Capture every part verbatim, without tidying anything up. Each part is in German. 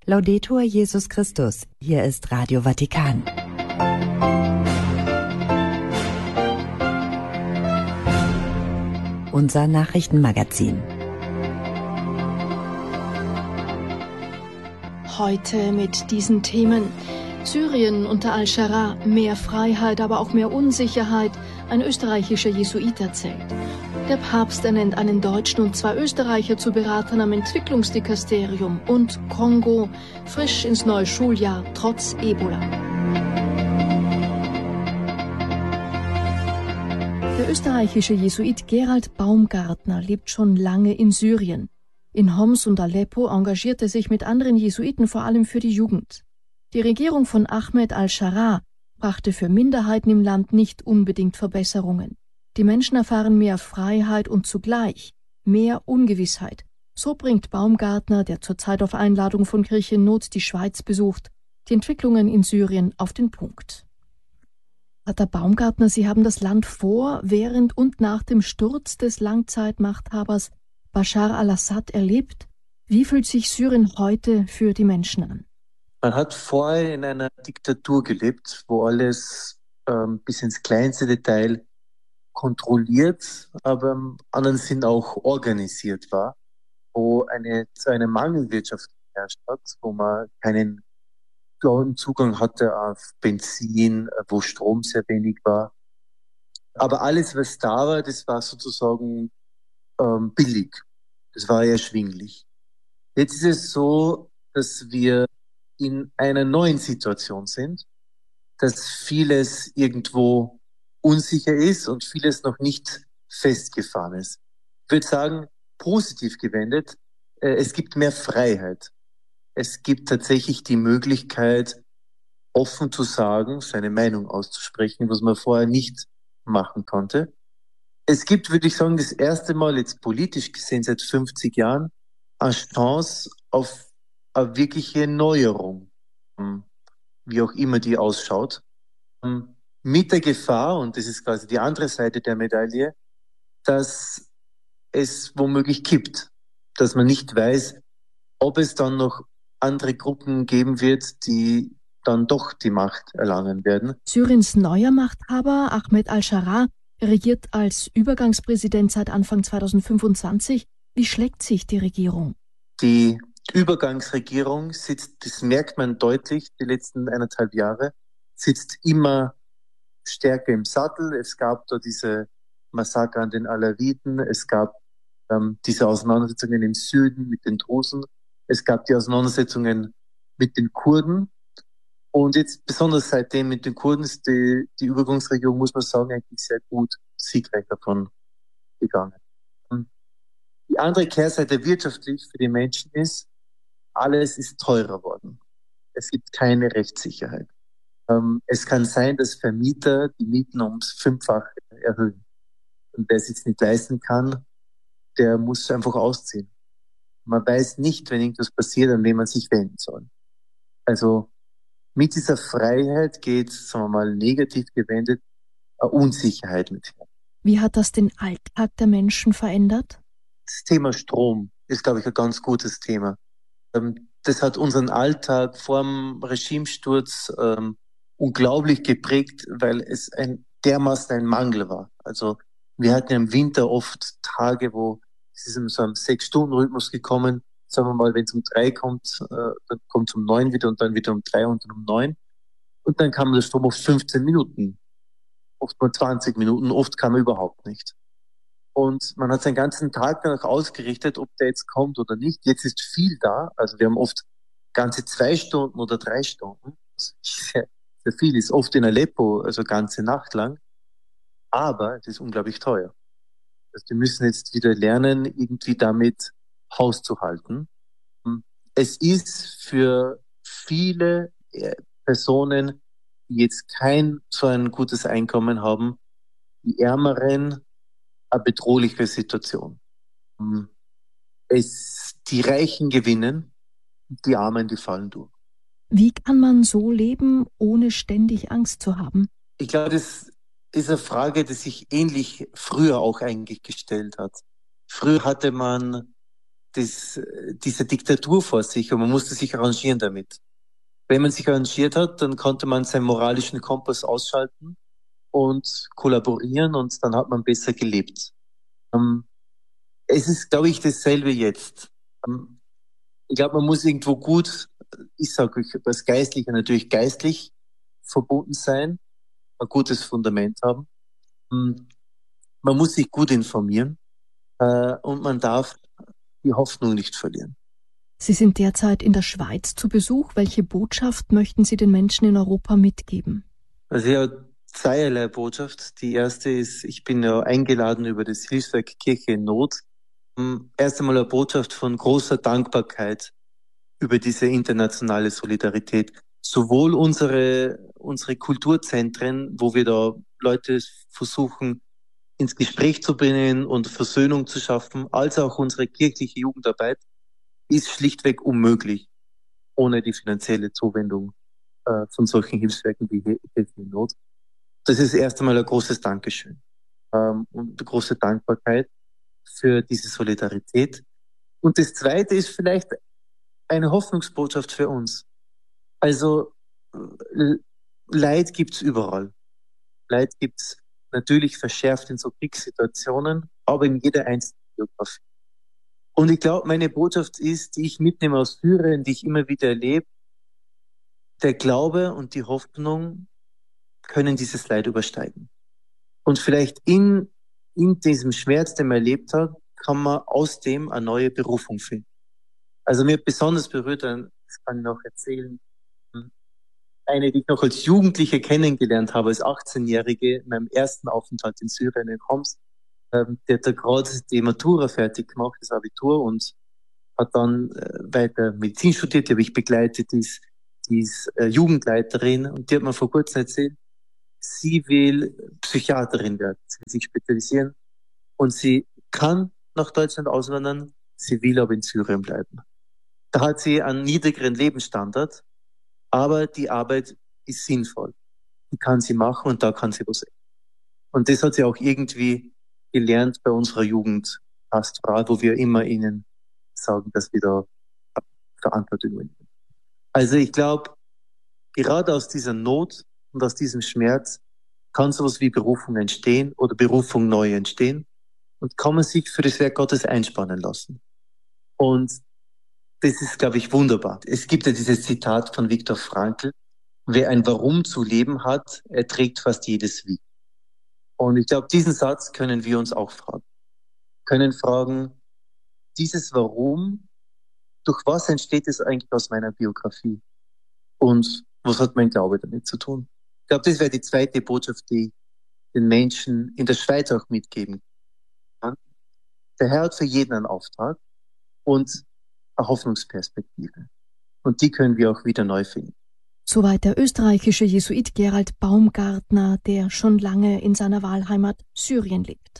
Laudetur Jesus Christus, hier ist Radio Vatikan. Unser Nachrichtenmagazin. Heute mit diesen Themen: Syrien unter Al-Sharaa, mehr Freiheit, aber auch mehr Unsicherheit, ein österreichischer Jesuit erzählt. Der Papst ernennt einen Deutschen und zwei Österreicher zu Beratern am Entwicklungsdikasterium. Und Kongo, frisch ins neue Schuljahr, trotz Ebola. Der österreichische Jesuit Gerald Baumgartner lebt schon lange in Syrien. In Homs und Aleppo engagiert er sich mit anderen Jesuiten vor allem für die Jugend. Die Regierung von Ahmed al-Sharaa brachte für Minderheiten im Land nicht unbedingt Verbesserungen. Die Menschen erfahren mehr Freiheit und zugleich mehr Ungewissheit. So bringt Baumgartner, der zurzeit auf Einladung von Kirche in Not die Schweiz besucht, die Entwicklungen in Syrien auf den Punkt. Pater Baumgartner, Sie haben das Land vor, während und nach dem Sturz des Langzeitmachthabers Bashar al-Assad erlebt. Wie fühlt sich Syrien heute für die Menschen an? Man hat vorher in einer Diktatur gelebt, wo alles ähm, bis ins kleinste Detail kontrolliert, aber im anderen Sinn auch organisiert war, wo eine, so eine Mangelwirtschaft geherrscht hat, wo man keinen klaren Zugang hatte auf Benzin, wo Strom sehr wenig war. Aber alles, was da war, das war sozusagen ähm, billig. Das war erschwinglich. Jetzt ist es so, dass wir in einer neuen Situation sind, dass vieles irgendwo unsicher ist und vieles noch nicht festgefahren ist. Ich würde sagen, positiv gewendet, äh, es gibt mehr Freiheit. Es gibt tatsächlich die Möglichkeit, offen zu sagen, seine Meinung auszusprechen, was man vorher nicht machen konnte. Es gibt, würde ich sagen, das erste Mal jetzt politisch gesehen seit fünfzig Jahren eine Chance auf eine wirkliche Neuerung, wie auch immer die ausschaut, mit der Gefahr, und das ist quasi die andere Seite der Medaille, dass es womöglich kippt, dass man nicht weiß, ob es dann noch andere Gruppen geben wird, die dann doch die Macht erlangen werden. Syriens neuer Machthaber Ahmed al-Sharaa regiert als Übergangspräsident seit Anfang zweitausendfünfundzwanzig. Wie schlägt sich die Regierung? Die Übergangsregierung sitzt, das merkt man deutlich, die letzten eineinhalb Jahre, sitzt immer stärker im Sattel. Es gab da diese Massaker an den Alawiten, es gab ähm, diese Auseinandersetzungen im Süden mit den Drusen, es gab die Auseinandersetzungen mit den Kurden. Und jetzt besonders seitdem mit den Kurden ist die, die Übergangsregierung, muss man sagen, eigentlich sehr gut siegreich davon gegangen. Die andere Kehrseite wirtschaftlich für die Menschen ist, alles ist teurer worden. Es gibt keine Rechtssicherheit. Ähm, es kann sein, dass Vermieter die Mieten ums Fünffache erhöhen. Und wer es jetzt nicht leisten kann, der muss einfach ausziehen. Man weiß nicht, wenn irgendwas passiert, an wen man sich wenden soll. Also mit dieser Freiheit geht, sagen wir mal, negativ gewendet, eine Unsicherheit mit her. Wie hat das den Alltag der Menschen verändert? Das Thema Strom ist, glaube ich, ein ganz gutes Thema. Das hat unseren Alltag vor dem Regimesturz ähm, unglaublich geprägt, weil es ein dermaßen ein Mangel war. Also wir hatten ja im Winter oft Tage, wo es ist in so einem Sechs-Stunden-Rhythmus gekommen. Sagen wir mal, wenn es um drei kommt, äh, dann kommt es um neun wieder und dann wieder um drei und dann um neun. Und dann kam der Strom auf fünfzehn Minuten. Oft mal zwanzig Minuten, oft kam er überhaupt nicht. Und man hat seinen ganzen Tag danach ausgerichtet, ob der jetzt kommt oder nicht. Jetzt ist viel da. Also wir haben oft ganze zwei Stunden oder drei Stunden. Das ist sehr, sehr viel ist. Oft in Aleppo, also ganze Nacht lang. Aber es ist unglaublich teuer. Also wir müssen jetzt wieder lernen, irgendwie damit Haus zu halten. Es ist für viele Personen, die jetzt kein so ein gutes Einkommen haben, die Ärmeren, eine bedrohliche Situation. Es, die Reichen gewinnen, die Armen, die fallen durch. Wie kann man so leben, ohne ständig Angst zu haben? Ich glaube, das ist eine Frage, die sich ähnlich früher auch eigentlich gestellt hat. Früher hatte man das, diese Diktatur vor sich und man musste sich arrangieren damit. Wenn man sich arrangiert hat, dann konnte man seinen moralischen Kompass ausschalten und kollaborieren und dann hat man besser gelebt. Ähm, es ist, glaube ich, dasselbe jetzt. Ähm, ich glaube, man muss irgendwo gut, ich sage euch, als Geistlicher natürlich geistlich verbunden sein, ein gutes Fundament haben. Ähm, man muss sich gut informieren äh, und man darf die Hoffnung nicht verlieren. Sie sind derzeit in der Schweiz zu Besuch. Welche Botschaft möchten Sie den Menschen in Europa mitgeben? Also ja, zweierlei Botschaft. Die erste ist, ich bin ja eingeladen über das Hilfswerk Kirche in Not. Erst einmal eine Botschaft von großer Dankbarkeit über diese internationale Solidarität. Sowohl unsere, unsere Kulturzentren, wo wir da Leute versuchen, ins Gespräch zu bringen und Versöhnung zu schaffen, als auch unsere kirchliche Jugendarbeit, ist schlichtweg unmöglich ohne die finanzielle Zuwendung äh, von solchen Hilfswerken wie Hilfe in Not. Das ist erst einmal ein großes Dankeschön ähm, und eine große Dankbarkeit für diese Solidarität. Und das Zweite ist vielleicht eine Hoffnungsbotschaft für uns. Also Leid gibt's überall. Leid gibt's natürlich verschärft in so Kriegssituationen, aber in jeder einzelnen Biografie. Und ich glaube, meine Botschaft ist, die ich mitnehme aus Syrien, die ich immer wieder erlebe, der Glaube und die Hoffnung können dieses Leid übersteigen. Und vielleicht in, in diesem Schmerz, den man erlebt hat, kann man aus dem eine neue Berufung finden. Also mir besonders berührt, das kann ich noch erzählen, eine, die ich noch als Jugendliche kennengelernt habe, als achtzehnjährige, in meinem ersten Aufenthalt in Syrien in Homs. Ähm, die hat da gerade die Matura fertig gemacht, das Abitur, und hat dann äh, weiter Medizin studiert, die habe ich begleitet, die ist, die ist äh, Jugendleiterin, und die hat mir vor kurzem erzählt, sie will Psychiaterin werden, sie will sich spezialisieren und sie kann nach Deutschland auswandern, sie will aber in Syrien bleiben. Da hat sie einen niedrigeren Lebensstandard, aber die Arbeit ist sinnvoll. Die kann sie machen und da kann sie was. Und das hat sie auch irgendwie gelernt bei unserer Jugendpastoral, wo wir immer ihnen sagen, dass wir da Verantwortung übernehmen. Also ich glaube, gerade aus dieser Not und aus diesem Schmerz kann sowas wie Berufung entstehen oder Berufung neu entstehen und kann man sich für das Werk Gottes einspannen lassen. Und das ist, glaube ich, wunderbar. Es gibt ja dieses Zitat von Viktor Frankl: Wer ein Warum zu leben hat, erträgt fast jedes Wie. Und ich glaube, diesen Satz können wir uns auch fragen. Können fragen, dieses Warum, durch was entsteht es eigentlich aus meiner Biografie? Und was hat mein Glaube damit zu tun? Ich glaube, das wäre die zweite Botschaft, die ich den Menschen in der Schweiz auch mitgeben kann. Der Herr hat für jeden einen Auftrag und eine Hoffnungsperspektive. Und die können wir auch wieder neu finden. Soweit der österreichische Jesuit Gerald Baumgartner, der schon lange in seiner Wahlheimat Syrien lebt.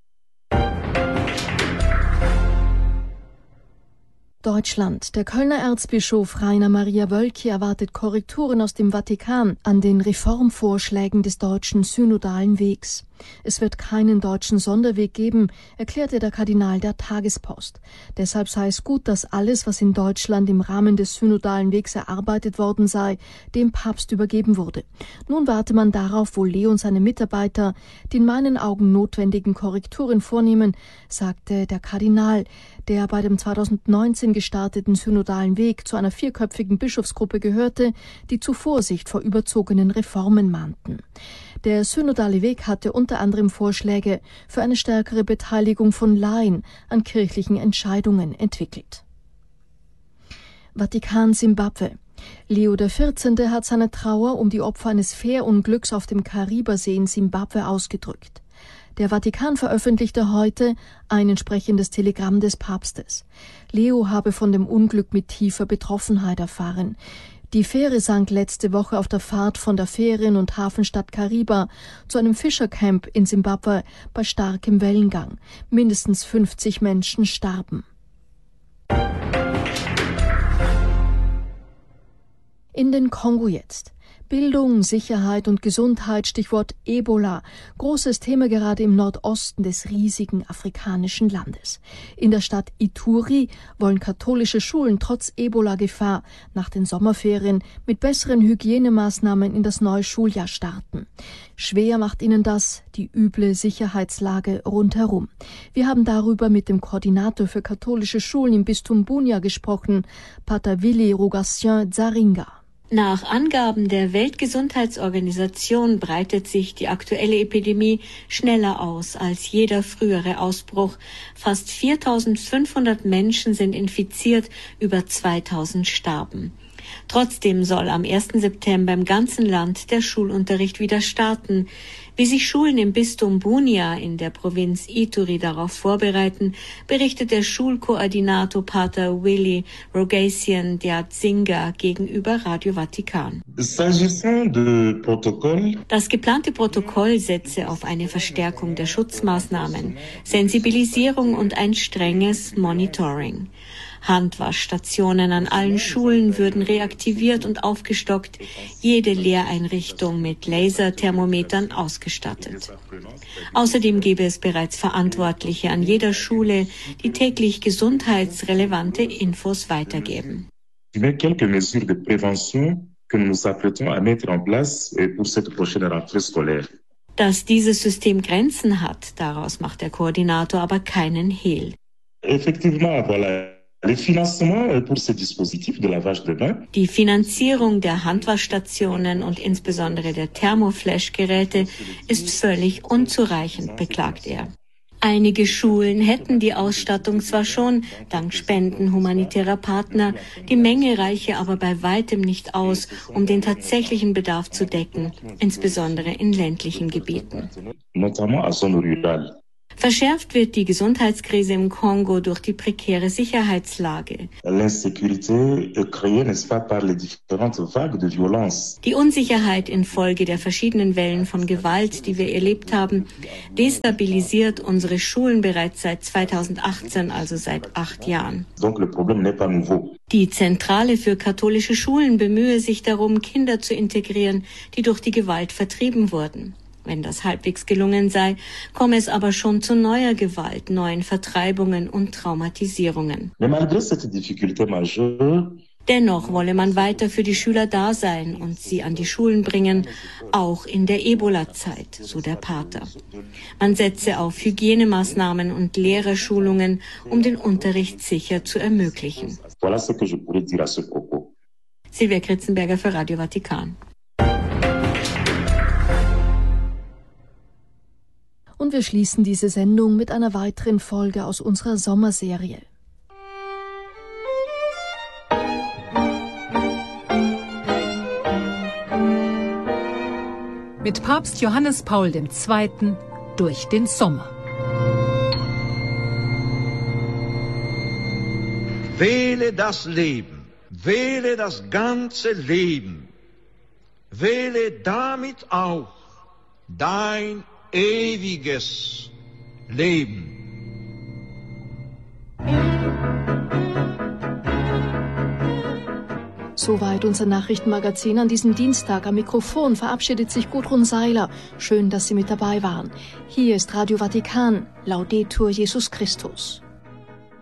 Deutschland. Der Kölner Erzbischof Rainer Maria Wölki erwartet Korrekturen aus dem Vatikan an den Reformvorschlägen des deutschen synodalen Wegs. Es wird keinen deutschen Sonderweg geben, erklärte der Kardinal der Tagespost. Deshalb sei es gut, dass alles, was in Deutschland im Rahmen des synodalen Wegs erarbeitet worden sei, dem Papst übergeben wurde. Nun warte man darauf, wo Leo und seine Mitarbeiter die in meinen Augen notwendigen Korrekturen vornehmen, sagte der Kardinal, der bei dem zweitausendneunzehn gestarteten synodalen Weg zu einer vierköpfigen Bischofsgruppe gehörte, die zu Vorsicht vor überzogenen Reformen mahnten. Der synodale Weg hatte unter anderem Vorschläge für eine stärkere Beteiligung von Laien an kirchlichen Entscheidungen entwickelt. Vatikan Simbabwe. Leo der vierzehnte hat seine Trauer um die Opfer eines Fährunglücks auf dem Karibersee in Simbabwe ausgedrückt. Der Vatikan veröffentlichte heute ein entsprechendes Telegramm des Papstes. Leo habe von dem Unglück mit tiefer Betroffenheit erfahren. Die Fähre sank letzte Woche auf der Fahrt von der Ferien- und Hafenstadt Kariba zu einem Fischercamp in Simbabwe bei starkem Wellengang. Mindestens fünfzig Menschen starben. In den Kongo jetzt. Bildung, Sicherheit und Gesundheit, Stichwort Ebola. Großes Thema gerade im Nordosten des riesigen afrikanischen Landes. In der Stadt Ituri wollen katholische Schulen trotz Ebola-Gefahr nach den Sommerferien mit besseren Hygienemaßnahmen in das neue Schuljahr starten. Schwer macht ihnen das die üble Sicherheitslage rundherum. Wir haben darüber mit dem Koordinator für katholische Schulen im Bistum Bunia gesprochen, Pater Willi Rogatien Zaringa. Nach Angaben der Weltgesundheitsorganisation breitet sich die aktuelle Epidemie schneller aus als jeder frühere Ausbruch. Fast viertausendfünfhundert Menschen sind infiziert, über zweitausend starben. Trotzdem soll am ersten September im ganzen Land der Schulunterricht wieder starten. Wie sich Schulen im Bistum Bunia in der Provinz Ituri darauf vorbereiten, berichtet der Schulkoordinator Pater Willi Rogatien Dzinga gegenüber Radio Vatikan. Das geplante Protokoll setze auf eine Verstärkung der Schutzmaßnahmen, Sensibilisierung und ein strenges Monitoring. Handwaschstationen an allen Schulen würden reaktiviert und aufgestockt, jede Lehreinrichtung mit Laserthermometern ausgestattet. Außerdem gäbe es bereits Verantwortliche an jeder Schule, die täglich gesundheitsrelevante Infos weitergeben. Dass dieses System Grenzen hat, daraus macht der Koordinator aber keinen Hehl. Die Finanzierung der Handwaschstationen und insbesondere der Thermoflash-Geräte ist völlig unzureichend, beklagt er. Einige Schulen hätten die Ausstattung zwar schon, dank Spenden humanitärer Partner, die Menge reiche aber bei weitem nicht aus, um den tatsächlichen Bedarf zu decken, insbesondere in ländlichen Gebieten. Verschärft wird die Gesundheitskrise im Kongo durch die prekäre Sicherheitslage. Die Unsicherheit infolge der verschiedenen Wellen von Gewalt, die wir erlebt haben, destabilisiert unsere Schulen bereits seit zweitausendachtzehn, also seit acht Jahren. Die Zentrale für katholische Schulen bemühe sich darum, Kinder zu integrieren, die durch die Gewalt vertrieben wurden. Wenn das halbwegs gelungen sei, komme es aber schon zu neuer Gewalt, neuen Vertreibungen und Traumatisierungen. Dennoch wolle man weiter für die Schüler da sein und sie an die Schulen bringen, auch in der Ebola-Zeit, so der Pater. Man setze auf Hygienemaßnahmen und Lehrerschulungen, um den Unterricht sicher zu ermöglichen. Silvia Kritzenberger für Radio Vatikan. Und wir schließen diese Sendung mit einer weiteren Folge aus unserer Sommerserie. Mit Papst Johannes Paul der Zweite. durch den Sommer. Wähle das Leben, wähle das ganze Leben, wähle damit auch dein ewiges Leben. Soweit unser Nachrichtenmagazin an diesem Dienstag. Am Mikrofon verabschiedet sich Gudrun Seiler. Schön, dass Sie mit dabei waren. Hier ist Radio Vatikan. Laudetur Jesus Christus.